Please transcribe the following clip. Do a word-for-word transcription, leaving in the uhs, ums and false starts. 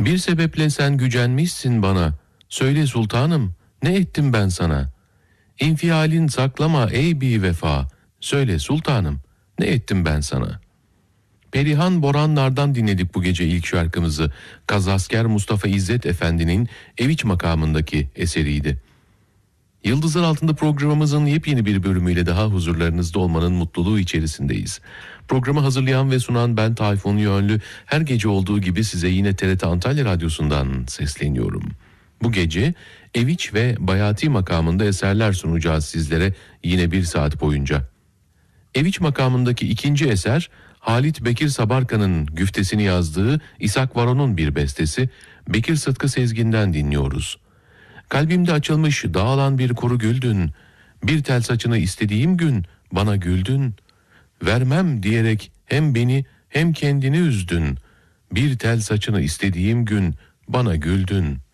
Bir sebeple sen gücenmişsin bana. Söyle sultanım, ne ettim ben sana? İnfialin saklama ey bi vefa. Söyle sultanım, ne ettim ben sana? Perihan Boranlar'dan dinledik bu gece ilk şarkımızı. Kazasker Mustafa İzzet Efendi'nin Eviç makamındaki eseriydi. Yıldızlar Altında programımızın yepyeni bir bölümüyle daha huzurlarınızda olmanın mutluluğu içerisindeyiz. Programı hazırlayan ve sunan ben Tayfun Yönlü. Her gece olduğu gibi size yine T R T Antalya Radyosu'ndan sesleniyorum. Bu gece Eviç ve Bayati makamında eserler sunacağız sizlere yine bir saat boyunca. Eviç makamındaki ikinci eser Halit Bekir Sabarkan'ın güftesini yazdığı İshak Varon'un bir bestesi. Bekir Sıtkı Sezgin'den dinliyoruz. Kalbimde açılmış dağılan bir kuru güldün, bir tel saçını istediğim gün bana güldün, vermem diyerek hem beni hem kendini üzdün, bir tel saçını istediğim gün bana güldün.